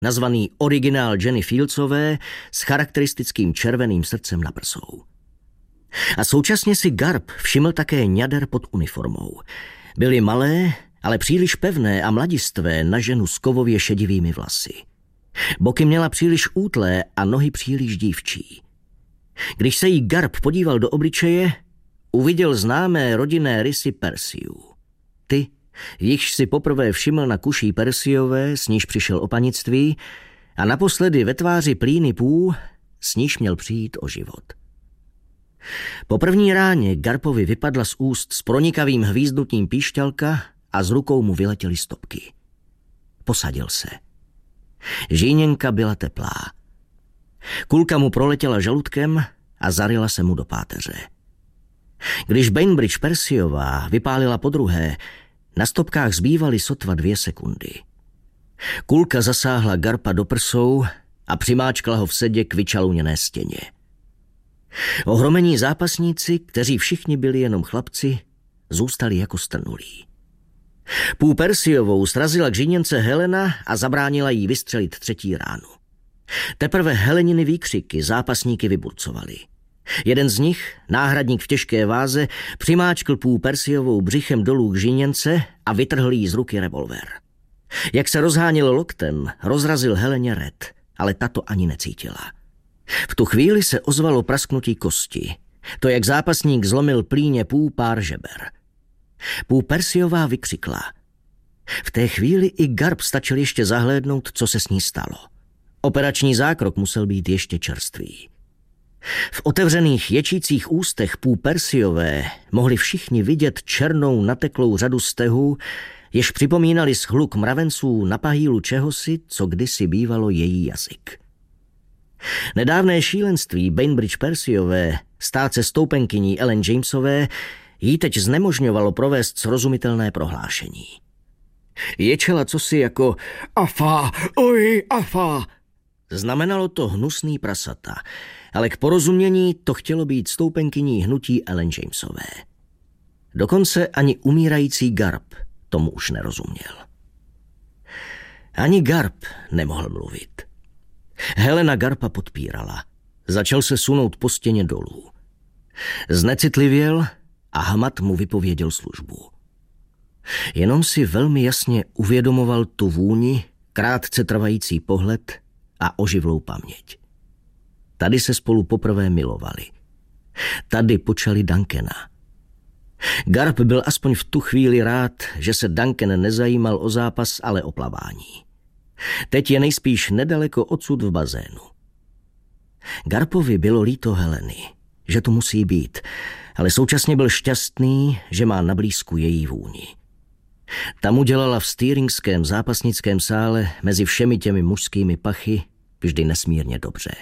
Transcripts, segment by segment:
nazvaný originál Jenny Fieldsové s charakteristickým červeným srdcem na prsou. A současně si Garb všiml také ňader pod uniformou. Byly malé, ale příliš pevné a mladistvé na ženu s kovově šedivými vlasy. Boky měla příliš útlé a nohy příliš dívčí. Když se jí Garb podíval do obličeje, uviděl známé rodinné rysy Percyů. Ty, jichž si poprvé všiml na kuší Percyové, s níž přišel o panictví, a naposledy ve tváři Plíny Pooh, s níž měl přijít o život. Po první ráně Garpovi vypadla z úst s pronikavým hvízdnutím píšťalka a z rukou mu vyletěly stopky. Posadil se. Žíněnka byla teplá. Kulka mu proletěla žaludkem a zaryla se mu do páteře. Když Bainbridge Percyová vypálila podruhé, na stopkách zbývaly sotva 2 sekundy. Kulka zasáhla Garpa do prsou a přimáčkla ho v sedě k vyčaluněné stěně. Ohromení zápasníci, kteří všichni byli jenom chlapci, zůstali jako strnulí. Pooh Percyovou srazila k žíněnce Helena a zabránila jí vystřelit 3. ránu. Teprve Heleniny výkřiky zápasníky vyburcovaly. Jeden z nich, náhradník v těžké váze, přimáčkl Pooh Percyovou břichem dolů k žíněnce a vytrhl jí z ruky revolver. Jak se rozháněl loktem, rozrazil Heleně ret, ale tato ani necítila. V tu chvíli se ozvalo prasknutí kosti. To, jak zápasník zlomil Plíně Pooh pár žeber. Pooh Percyová vykřikla. V té chvíli i Garb stačil ještě zahlédnout, co se s ní stalo. Operační zákrok musel být ještě čerstvý. V otevřených ječících ústech Pooh Percyové mohli všichni vidět černou nateklou řadu stehů, jež připomínali shluk mravenců na pahýlu čehosi, co kdysi bývalo její jazyk. Nedávné šílenství Bainbridge Percyové, stát se stoupenkyní Ellen Jamesové, jí teď znemožňovalo provést srozumitelné prohlášení. Ječela cosi jako afa, oj, afa. Znamenalo to hnusný prasata, ale k porozumění to chtělo být stoupenkyní hnutí Ellen Jamesové. Dokonce ani umírající Garb tomu už nerozuměl. Ani Garb nemohl mluvit. Helena Garpa podpírala. Začal se sunout po stěně dolů. Znecitlivěl a hmat mu vypověděl službu. Jenom si velmi jasně uvědomoval tu vůni, krátce trvající pohled a oživlou paměť. Tady se spolu poprvé milovali. Tady počali Duncana. Garb byl aspoň v tu chvíli rád, že se Duncan nezajímal o zápas, ale o plavání. Teď je nejspíš nedaleko odsud v bazénu. Garpovi bylo líto Heleny, že to musí být, ale současně byl šťastný, že má na blízku její vůni. Ta mu dělala v stýringském zápasnickém sále mezi všemi těmi mužskými pachy vždy nesmírně dobře.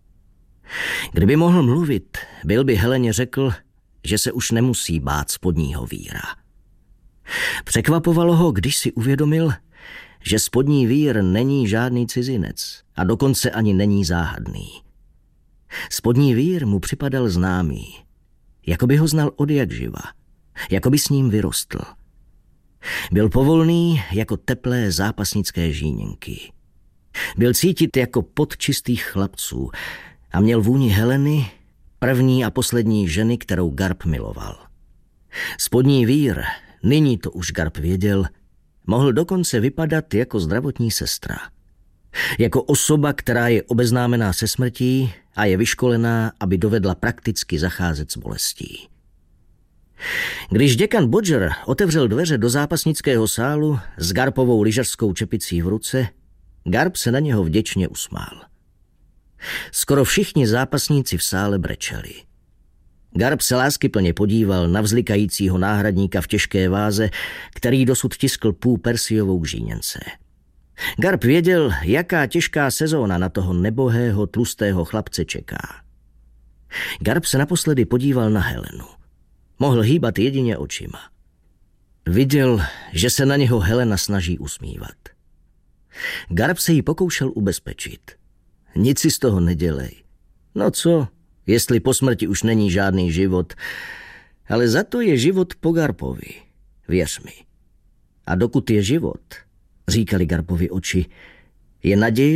Kdyby mohl mluvit, byl by Heleně řekl, že se už nemusí bát spodního víra. Překvapovalo ho, když si uvědomil, že spodní vír není žádný cizinec a dokonce ani není záhadný. Spodní vír mu připadal známý, jako by ho znal odjakživa, jako by s ním vyrostl. Byl povolný jako teplé zápasnické žíněnky. Byl cítit jako pot čistých chlapců a měl vůni Heleny, první a poslední ženy, kterou Garb miloval. Spodní vír, nyní to už Garb věděl, mohl dokonce vypadat jako zdravotní sestra. Jako osoba, která je obeznámená se smrtí a je vyškolená, aby dovedla prakticky zacházet s bolestí. Když děkan Bodger otevřel dveře do zápasnického sálu s Garpovou lyžařskou čepicí v ruce, Garb se na něho vděčně usmál. Skoro všichni zápasníci v sále brečeli. Garb se láskyplně podíval na vzlikajícího náhradníka v těžké váze, který dosud tiskl Pooh Percyovou k žíněnce. Garb věděl, jaká těžká sezóna na toho nebohého tlustého chlapce čeká. Garb se naposledy podíval na Helenu. Mohl hýbat jedině očima. Viděl, že se na něho Helena snaží usmívat. Garb se jí pokoušel ubezpečit. Nic si z toho nedělej. No co, jestli po smrti už není žádný život, ale za to je život po Garpovi. Věř mi. A dokud je život, říkali Garpovi oči, Je naděje,